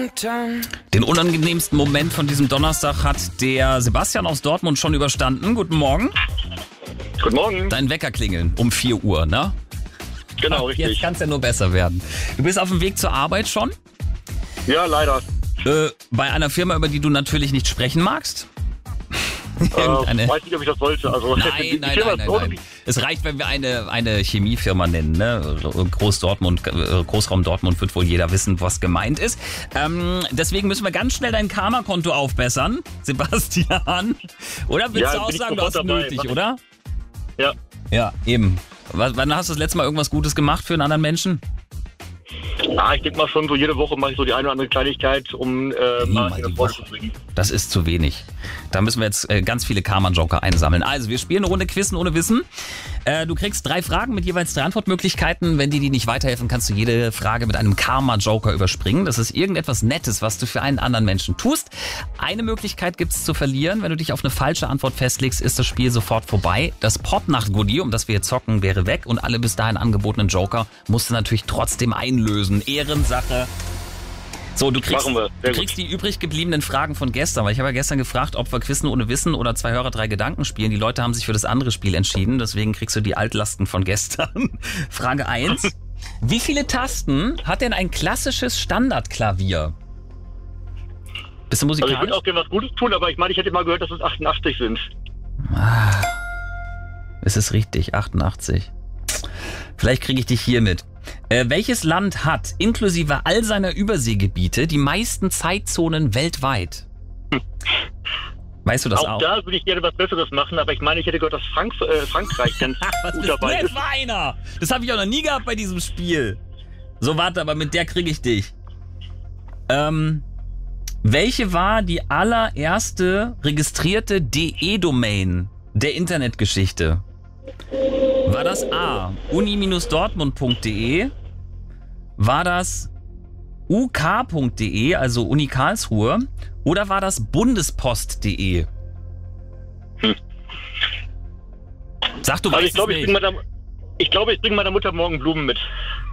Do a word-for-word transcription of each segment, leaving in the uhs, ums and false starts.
Den unangenehmsten Moment von diesem Donnerstag hat der Sebastian aus Dortmund schon überstanden. Guten Morgen. Guten Morgen. Dein Wecker klingeln um vier Uhr, ne? Genau, Ach, richtig. Jetzt kann es ja nur besser werden. Du bist auf dem Weg zur Arbeit schon? Ja, leider. Äh, bei einer Firma, über die du natürlich nicht sprechen magst? Äh, weiß nicht, ob ich das wollte. Also, Nein, die nein, Firma nein, ist nein, so- nein. Es reicht, wenn wir eine, eine Chemiefirma nennen. Ne? Groß Dortmund, äh, Großraum Dortmund wird wohl jeder wissen, was gemeint ist. Ähm, deswegen müssen wir ganz schnell dein Karma-Konto aufbessern, Sebastian. Oder willst Ja, du auch bin ich sagen, du sofort hast dabei. nötig, Mach- oder? Ja. Ja, eben. W- Wann hast du das letzte Mal irgendwas Gutes gemacht für einen anderen Menschen? Ah, ich denke mal schon, so jede Woche mache ich so die eine oder andere Kleinigkeit, um äh, mal mal eine die Freude Woche. zu bringen. Das ist zu wenig. Da müssen wir jetzt äh, ganz viele Karma-Joker einsammeln. Also, wir spielen eine Runde Quizzen ohne Wissen. Äh, du kriegst drei Fragen mit jeweils drei Antwortmöglichkeiten. Wenn dir die nicht weiterhelfen, kannst du jede Frage mit einem Karma-Joker überspringen. Das ist irgendetwas Nettes, was du für einen anderen Menschen tust. Eine Möglichkeit gibt's zu verlieren. Wenn du dich auf eine falsche Antwort festlegst, ist das Spiel sofort vorbei. Das Popnacht-Goodie, um das wir jetzt zocken, wäre weg. Und alle bis dahin angebotenen Joker musst du natürlich trotzdem einlösen. Ehrensache. So, du kriegst, Machen wir. Sehr du kriegst die übrig gebliebenen Fragen von gestern, weil ich habe ja gestern gefragt, ob wir Quizzen ohne Wissen oder zwei Hörer, drei Gedanken spielen. Die Leute haben sich für das andere Spiel entschieden, deswegen kriegst du die Altlasten von gestern. Frage eins. Wie viele Tasten hat denn ein klassisches Standardklavier? Bist du Also ich musikalisch? würde auch gerne was Gutes tun, aber ich meine, ich hätte mal gehört, dass es achtundachtzig sind. Ah, es ist richtig, achtundachtzig. Vielleicht kriege ich dich hier mit. Äh, welches Land hat inklusive all seiner Überseegebiete die meisten Zeitzonen weltweit? Weißt du das auch? Auch da würde ich gerne was Besseres machen, aber ich meine, ich hätte gehört, dass Frank äh, Frankreich ganz Was gut bist du dabei denn ist. für einer? Das habe ich auch noch nie gehabt bei diesem Spiel. So, warte, aber mit der kriege ich dich. Ähm, welche war die allererste registrierte D E-Domain der Internetgeschichte? War das A, uni-dortmund punkt de? War das U K punkt de, also Uni Karlsruhe? Oder war das bundespost punkt de? Hm. Sag, du Also weißt ich glaube, es ich nicht. bringe meiner, ich glaube, ich bringe meiner Mutter morgen Blumen mit.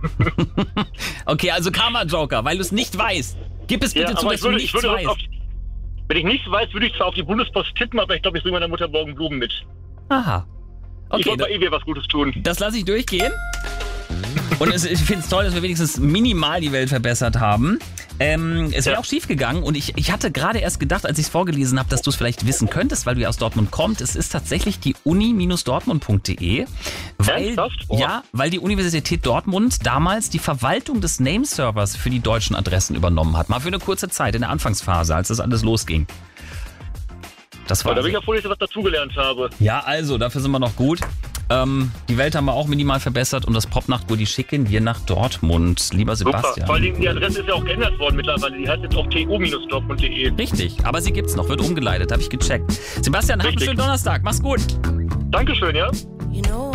Okay, also Karma-Joker, weil du es nicht weißt. Gib es bitte Ja, zu, aber dass ich du würde, nichts ich würde weißt. auf, wenn ich nichts weiß, würde ich zwar auf die Bundespost tippen, aber ich glaube, ich bringe meiner Mutter morgen Blumen mit. Aha. Ich Okay, wollte da, mal eh wieder was Gutes tun. das lasse ich durchgehen. Und es, ich finde es toll, dass wir wenigstens minimal die Welt verbessert haben. Ähm, es wäre Ja. auch schief gegangen und ich, ich hatte gerade erst gedacht, als ich es vorgelesen habe, dass du es vielleicht wissen könntest, weil du ja aus Dortmund kommst. Es ist tatsächlich die uni-dortmund punkt de. Weil, Ernsthaft? Oh. ja, weil die Universität Dortmund damals die Verwaltung des Nameservers für die deutschen Adressen übernommen hat. Mal für eine kurze Zeit in der Anfangsphase, als das alles losging. Das war Da bin so. ich ja froh, dass ich was dazugelernt habe. Ja, also, dafür sind wir noch gut. Ähm, die Welt haben wir auch minimal verbessert und das Popnacht-Goodie schicken wir nach Dortmund. Lieber Super. Sebastian. Vor allem die Adresse ist ja auch geändert worden mittlerweile. Die heißt jetzt auch t u Dortmund punkt de. Richtig, aber sie gibt's noch, wird umgeleitet, habe ich gecheckt. Sebastian, hab einen Richtig. schönen Donnerstag, mach's gut. Dankeschön, ja? You know